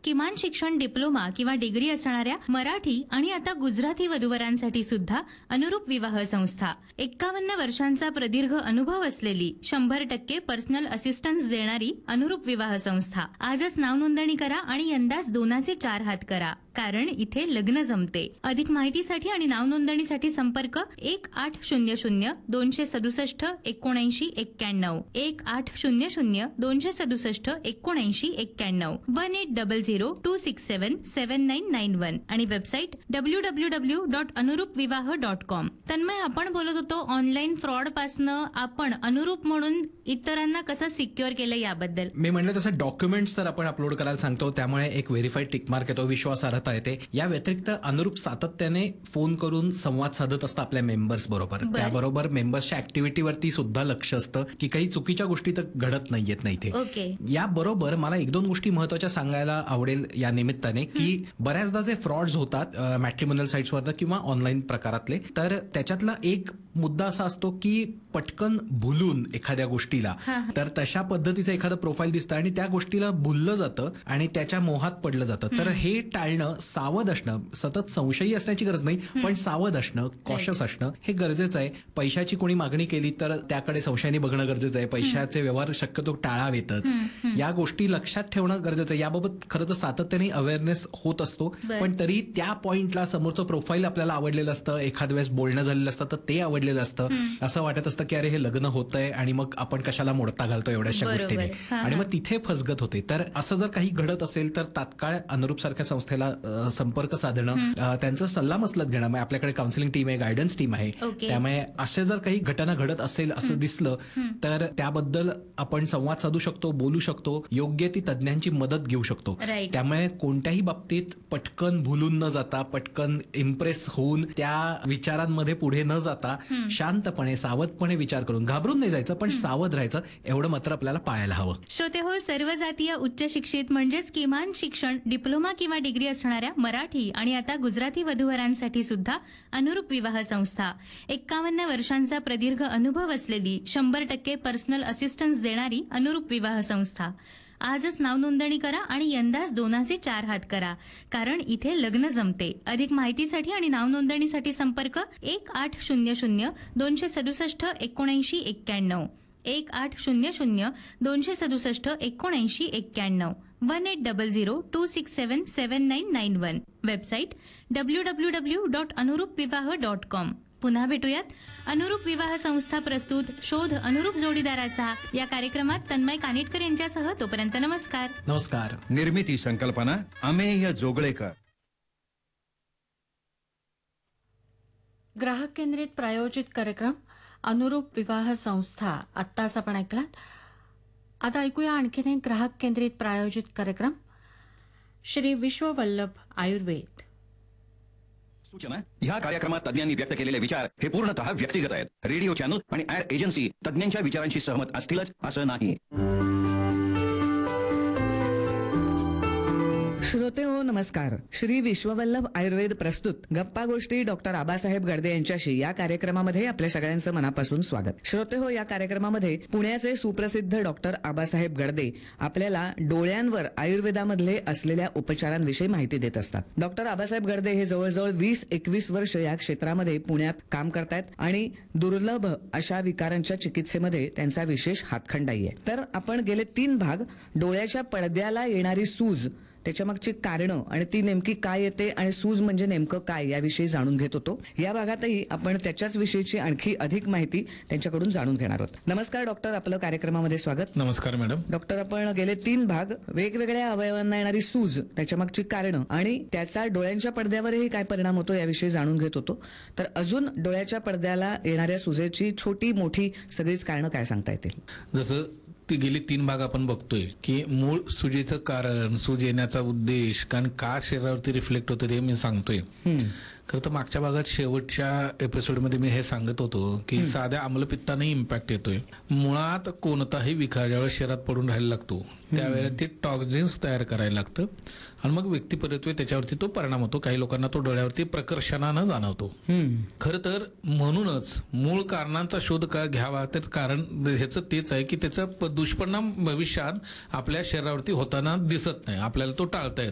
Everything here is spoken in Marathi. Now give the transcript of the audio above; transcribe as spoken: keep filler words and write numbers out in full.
किमान शिक्षण डिप्लोमा किंवा डिग्री असणाऱ्या मराठी आणि आता गुजराती वधूवरांसाठी सुद्धा अनुरूप विवाह संस्था. एक्कावन्न वर्षांचा प्रदीर्घ अनुभव असलेली शंभर टक्के पर्सनल असिस्टन्स देणारी अनुरूप विवाह संस्था. आजच नाव नोंदणी करा आणि यंदाच दोनाचे चार हात करा, कारण इथे लग्न जमते. अधिक माहितीसाठी आणि नाव नोंदणीसाठी संपर्क एक आठ शून्य शून्य दोनशे सदुसष्ट एकोणऐंशी एक्क्याण्णव एक आठ शून्य शून्य दोनशे सदुसष्ट एकोणऐंशी एक्क्याण्णव one eight double zero to six seven seven nine nine one आणि website W W W dot अनुरूप विवाह डॉट कॉम. तन्मय, आपण बोलत होतो ऑनलाईन फ्रॉड पासनं आपण अनुरूप म्हणून इतरांना कसं सिक्युअर केलं याबद्दल. मी म्हणलं तसं डॉक्युमेंट्स तर आपण अपलोड करायला सांगतो, त्यामुळे एक व्हेरीफाईड टिकमार्क येतो, विश्वासार्हता येते. या व्यतिरिक्त अनुरूप सातत्याने फोन करून संवाद साधत असतं आपल्या मेंबर्स बरोबर. त्याबरोबर मेंबर्सच्या ऍक्टिव्हिटीवरती सुद्धा लक्ष असतं की काही चुकीच्या गोष्टी तर घडत नाहीयेत ना इथे. ओके. याबरोबर मला एक दोन गोष्टी महत्वाच्या सांगायला आवडेल या निमित्ताने की बऱ्याचदा जे फ्रॉड्स होतात मॅट्रिमोनियल साईट्सवर किंवा ऑनलाईन प्रकारातले, तर त्याच्यातला एक मुद्दा असा असतो की पटकन भुलून एखाद्या गोष्टीला, तर तशा पद्धतीचं एखादं प्रोफाईल दिसतं आणि त्या गोष्टीला भुललं जातं आणि त्याच्या मोहात पडलं जातं. तर हे टाळणं, सावध असणं, सतत संशयी असण्याची गरज नाही, पण सावध असणं, कॉशियस असणं हे गरजेचं आहे. पैशाची कोणी मागणी केली तर त्याकडे संशयाने बघणं गरजेचं आहे. पैशाचे व्यवहार शक्यतो टाळावेतच. या गोष्टी लक्षात ठेवणं गरजेचं आहे. याबाबत खरं तर सातत्याने अवेअरनेस होत असतो, पण तरी त्या पॉइंटला समोरचं प्रोफाईल आपल्याला आवडलेलं असतं, एखाद्या वेळेस बोलणं झालेलं असतं तर ते आवडलेलं असतं. असं वाटत असतं की अरे हे लग्न होतंय आणि मग आपण कशाला मोडता घालतो एवढ्याशा गोष्टीने, आणि मग तिथे फसगत होते. तर असं जर काही घडत असेल तर तात्काळ अनुरूप सारख्या संस्थेला संपर्क साधणं, त्यांचं सल्ला मसलत घेणं. म्हणजे आपल्याकडे काउन्सिलिंग टीम आहे, गायडन्स टीम आहे. त्यामुळे असे जर काही घटना घडत असेल असं दिसलं तर त्याबद्दल आपण संवाद साधू शकतो, बोलू शकतो, योग्य ती तज्ञांची मदत घेऊ शकतो. त्यामुळे कोणत्याही बाबतीत पटकन भुलून न जाता, पटकन इम्प्रेस होऊन त्या विचारांमध्ये पुढे न जाता शांतपणे, सावधपणे विचार करून, घाबरून नाही जायचं पण सावध राहायचं, एवढं मात्र आपल्याला पाळायला हवं. श्रोते हो, सर्व जातीय उच्च शिक्षित म्हणजेच किमान शिक्षण डिप्लोमा किंवा डिग्री असणाऱ्या मराठी आणि आता गुजराती वधूवरांसाठी सुद्धा अनुरूप विवाह संस्था. एक्कावन्न वर्षांचा प्रदीर्घ अनुभव असलेली शंभर टक्के पर्सनल असिस्टन्स देणारी अनुरूप विवाह संस्था. आजच नाव नोंदणी करा आणि यंदाच दोनाचे चार हात करा, कारण इथे लग्न जमते. अधिक माहितीसाठी आणि नाव नोंदणीसाठी संपर्क एक आठ शून्य शून्य दोनशे सदुसष्ट एकोणऐंशी एक्क्याण्णव एक आठ शून्य शून्य दोनशे सदुसष्ट एकोणऐंशी एक्क्याण्णव one eight double zero to six seven seven nine nine one. Website W W W dot अनुरूप विवाह डॉट कॉम. पुन्हा भेटूयात अनुरूप विवाह संस्था प्रस्तुत शोध अनुरूप जोडीदाराचा या कार्यक्रमात तन्मय कानेटकर यांच्यासह. तोपर्यंत नमस्कार. नमस्कार. निर्मिती संकल्पना अमेय जोगळेकर. ग्राहक केंद्रित प्रायोजित कार्यक्रम अनुरूप विवाह संस्था आत्ताच आपण ऐकलात. आता ऐकूया आणखीन एक ग्राहक केंद्रित प्रायोजित कार्यक्रम, श्री विश्ववल्लभ आयुर्वेद. सूचना: ह्या कार्यक्रमात तज्ञांनी व्यक्त केलेले विचार हे पूर्णतः व्यक्तिगत आहेत. रेडिओ चॅनल आणि ऍड एजन्सी तज्ञांच्या विचारांशी सहमत असतीलच असं नाही. श्रोते हो, नमस्कार. श्री विश्ववल्लभ आयुर्वेद प्रस्तुत गप्पा गोष्टी डॉक्टर आबासाहेब गडदे यांच्याशी या कार्यक्रमामध्ये आपल्या सगळ्यांचं मनापासून स्वागत. श्रोते हो, या कार्यक्रमामध्ये पुण्याचे सुप्रसिद्ध डॉक्टर आबासाहेब गडदे आपल्याला डोळ्यांवर आयुर्वेदामधले असलेल्या उपचारांविषयी माहिती देत असतात. डॉक्टर आबासाहेब गडदे हे जवळजवळ वीस एकवीस वर्ष या क्षेत्रामध्ये पुण्यात काम करतायत आणि दुर्लभ अशा विकारांच्या चिकित्सेमध्ये त्यांचा विशेष हातखंडाई आहे. तर आपण गेले तीन भाग डोळ्याच्या पडद्याला येणारी सूज, त्याच्या मागची कारणं आणि ती नेमकी काय येते आणि सूज म्हणजे नेमकं काय याविषयी जाणून घेत होतो. या भागातही आपण त्याच्याच विषयीची आणखी अधिक माहिती त्यांच्याकडून जाणून घेणार आहोत. नमस्कार डॉक्टर, आपलं कार्यक्रमामध्ये स्वागत. नमस्कार मॅडम. डॉक्टर, आपण गेले तीन भाग वेगवेगळ्या अवयवांना येणारी सूज, त्याच्या मागची कारणं आणि त्याचा डोळ्यांच्या पडद्यावरही काय परिणाम होतो याविषयी जाणून घेत होतो. तर अजून डोळ्याच्या पडद्याला येणाऱ्या सुजेची छोटी मोठी सगळीच कारणं काय सांगता येतील? जसं ती गेली तीन भाग आपण बघतोय की मूळ सुजेचं कारण, सूज येण्याचा उद्देश, कारण का शरीरावरती रिफ्लेक्ट होतं ते मी सांगतोय. खरं तर मागच्या भागात शेवटच्या एपिसोडमध्ये मी हे सांगत होतो की साध्या आम्लपित्ताने इम्पॅक्ट येतोय. मुळात कोणताही विकार ज्यावेळेस शरीरात पडून राहायला लागतो त्यावेळेला ते टॉक्झिन्स तयार करायला लागतं आणि मग व्यक्तिपरत्वे त्याच्यावरती तो परिणाम होतो. काही लोकांना तो डोळ्यावरती प्रकर्षणानं जाणवतो. खरं तर म्हणूनच मूळ कारणांचा शोध का घ्यावा, त्याचं कारण ह्याचं तेच आहे की त्याचा दुष्परिणाम भविष्यात आपल्या शरीरावरती होताना दिसत नाही, आपल्याला तो टाळता येतो.